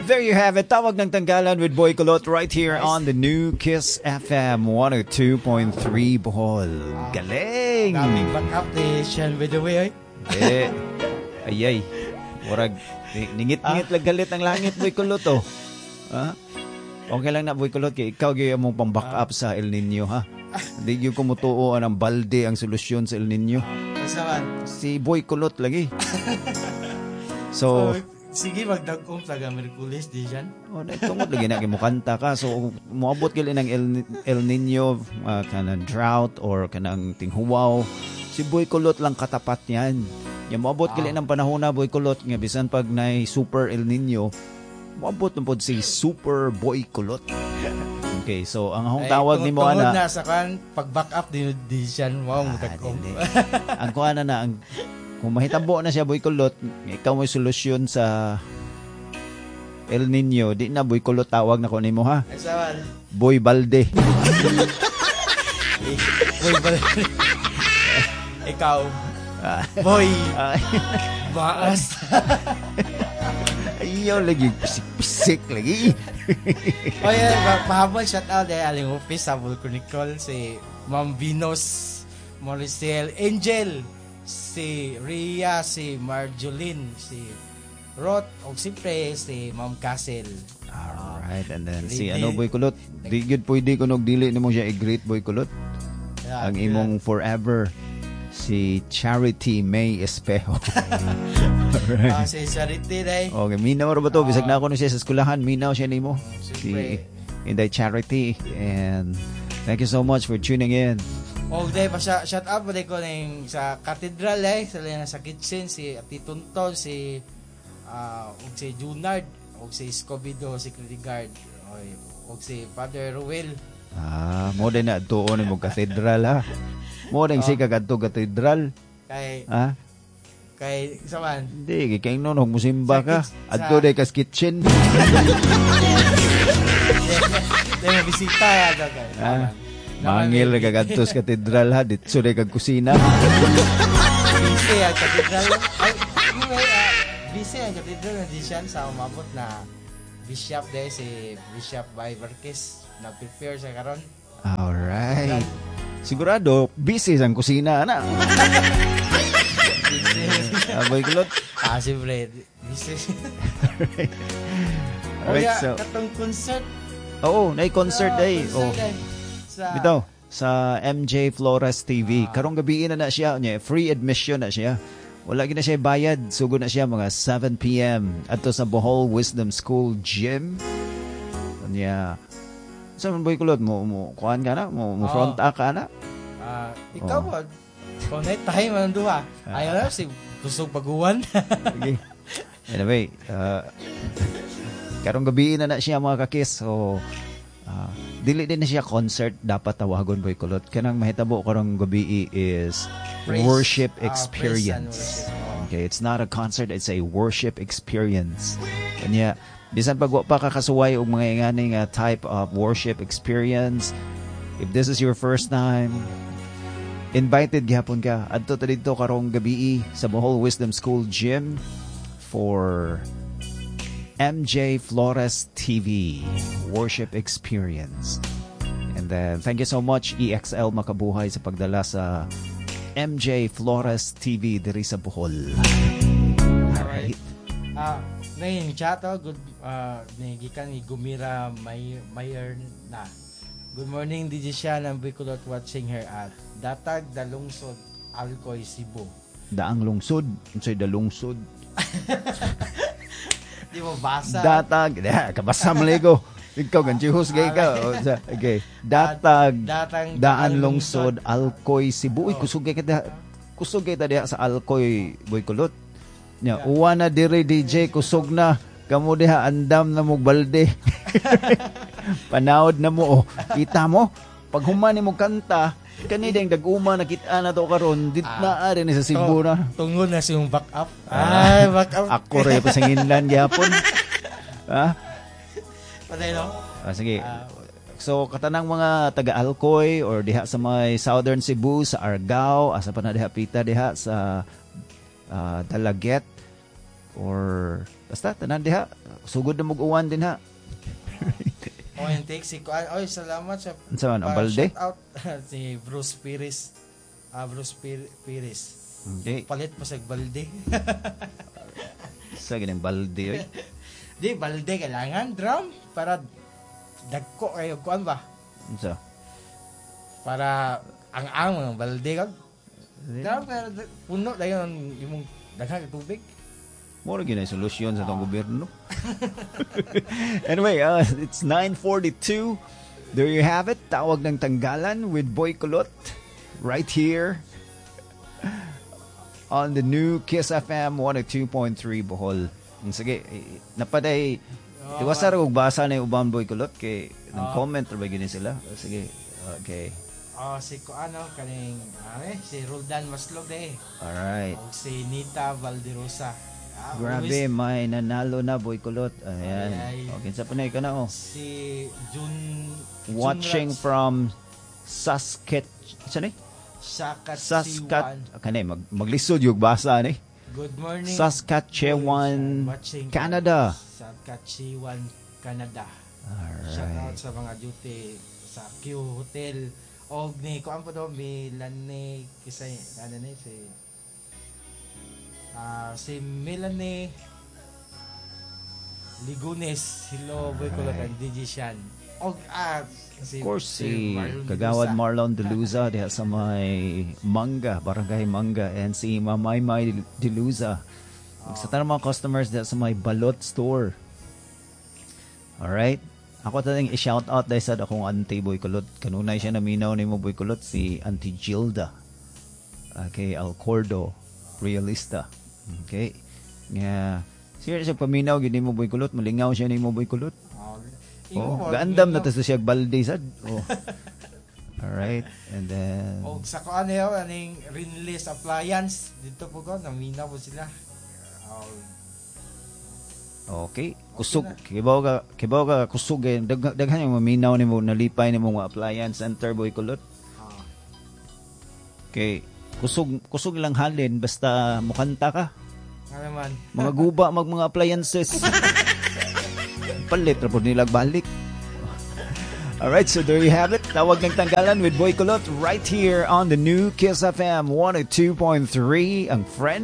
There you have it. Tawag ng Tanggalan with Boy Kulot right here on the new Kiss FM 102.3 Bohol. Galing! Daming backup ni Sean by the way, Ayay. Murag, ningit-ngit lang galit ang langit, Boy Kulot, oh. Ha? Okay lang na, Boy Kulot, kaya ikaw gaya mong pang-back up sa El Nino, ha? Hindi yung kumutuoan ang balde ang solusyon sa El Nino. Kasaman? Si Boy Kulot lagi. So, sige, magdagkong taga Merkulis di dyan. Tungod lagi na mukanta ka. So, muabot gali ng El Nino, kanang drought or kanang tinghuwaw. Si Boy Kulot lang katapat yan. Yung muabot gali ng panahon na Boy Kulot, nga bisan pag na super El Nino, muabot na po si Super Boy Kulot. Okay, so ang akong tawag ni mo ana. Na sa kan pag-back up di dyan, wow, magdagkong. Ang kuana na ang kung mahitabo na siya, Boy Kulot, ikaw may solusyon sa El Nino, di na Boy Kulot tawag na ko nimo, ha? Boy Balde. Boy Balde. Ikaw. Boy. Baas. Ayaw lagi, pisik-pisik lagi. O yan, pahabol shout out aling office sa Vulcanicol, si Ma'am Venus Moricel Angel, si Rhea, si Marjolin, si Roth, o siyempre si Ma'am Castle. Alright, and then si Boy Kulot, di good pwede ko dili nimo siya i-greet, Boy Kulot. Yeah, ang imong forever, si Charity May Espejo. Alright. Si Charity day. Okay, minaw ra ba to? Bisag na ako siya sa eskwelahan, minaw siya nimo. Si Inday Charity, and thank you so much for tuning in. All day pa siya, shout out pa ko ng sa Cathedral sa kitchen, si Ati Tunton, si Junard, og si Scobido, security guard, og si Father Ruel. Mo din na tuon mo Cathedral, ha. Mo din si kagadto Cathedral. Kay saman. Hindi, kay noon musimba ka. Adto day kas kitchen. Dahil bisita ya kay. Mangil kagadtos Cathedral, ha, ditso day kag kusina. Busy ang Cathedral. Busy ang Cathedral na di siya sa umabot na Bishop day si Bishop Bay Barquez nag-prepare sa karon. Alright. Sigurado busy sang kusina ana. Boy Kulot. Siyempre busy. Alright, so katong concert. Oo, na concert day. Bitaw sa MJ Flores TV. Karong gabi na siya, free admission na siya. Wala gina siya bayad. Sugod na siya mga 7 p.m. Adto sa Bohol Wisdom School Gym. So Boy Kulot mo kuan ka na? Mo front ka na? Ikaw ba? Kung tayo man duha. Ayaw na si kusog paguwan. Okay. Anyway, karong gabi na siya mga kakis. So dili din na siya concert dapat tawagon, Boy Kulot. Kanang mahitabo karong gabi is worship experience. Okay, it's not a concert, it's a worship experience. Kanya bisan pag wa pa kakasuway og mga inganing type of worship experience, if this is your first time, invited gyapon ka adto ta didto karong gabi sa Bohol Wisdom School Gym for MJ Flores TV Worship Experience. And then thank you so much EXL Makabuhay sa pagdala sa MJ Flores TV diri sa Bohol. Alright. Ngayon chat good gikan ni Gumira Mayer na. Good morning, DJ Sian and Boy Kulot watching her at Datag Dalungsod Alcoy Cebu. Daang lungsod, unsay dalungsod? Di mo basa. Datag, kabasa maligo. Ikaw ganjihos gay ka. Okay. Datag Daan Lungsod Alcoy Cebu. Uy, kusog kay ta diha sa Alcoy, Boy Kulot. Nya, uwa na dire DJ, kusog na. Kamo diha andam na mo balde. Panaod na mo. Kita mo, pag humani mo kanta, kani ding dag-uma nakita na to karon, dit na ari ni sa Cebu na. Tungod na siyong back up. Back up. Ako rin pa sa nginlan gyapon. Patay no? Sige. So katanang mga taga Alcoy or diha sa may Southern Cebu, sa Argao, asa pa na diha pita diha sa Dalaget or basta tanan diha sugod na mag-uwan din ha. O yung take si Kuan. Oy, salamat sa Saan ang balde? shout out si Bruce Pires. Bruce Pires. Okay. Palit pa sa balde. Sa ganang balde oy. Di balde kailangan drum para dagko kayo kuan ba? So, Para ang balde kag. Drum pero puno dayon imong daghang tubig. mura gyud na solusyon sa tong gobyerno. Anyway, it's 9:42. There you have it. Tawag ng Tanggalan with Boy Kulot right here on the new Kiss FM 102.3 Bohol. Sige, napaday iwasa ra og basa na yung ubang Boy Kulot kay nang comment ra ba gini sila? Sige. Okay. Si Kuano kaning si Roldan Maslog All right. o si Nita Valderosa. Grabe, may nanalo na Boy Kulot. Ayan. Okay, sa panay ka na oh. Si Watching from Saskatchewan. Kanay maglisod yung basa ni. Good morning. Saskatchewan, Watching Canada. Saskatchewan, Canada. Alright. Shout out sa mga duty sa Q Hotel. Og ni kuan po do Milane kisay ano ni si Melanie Ligunes. Hello, Boy Kulot and DJ Shan. Og Of course, si Kagawad Marlon Deluza diha sa may Manga, Barangay Manga, and si Mamay May Deluza. Sa tanang mga customers diha sa may Balot Store. Alright? Ako tating i-shout out dahil sa akong auntie Boy Kulot. Kanunay siya naminaw ni mo Boy Kulot, si Auntie Gilda. Okay, Alcordo, realista. Okay? Nga, siya siya paminaw, gini mo Boy Kulot, malingaw siya ni mo Boy Kulot. Gaandam na to siya balde sad. Alright, and then sa ko ano aning Rinless Appliance dito po ko naminaw po sila. Okay, kusog kibaw ka kusog daghan yung maminaw nimo nalipay nimo nga appliance center Boy Kulot. Okay, kusog lang halin basta mukanta ka. Nga naman. Mga guba mga appliances. Palit ra pud nila balik. Alright, so there you have it. Tawag ng Tanggalan with Boy Kulot right here on the new Kiss FM 102.3, ang friend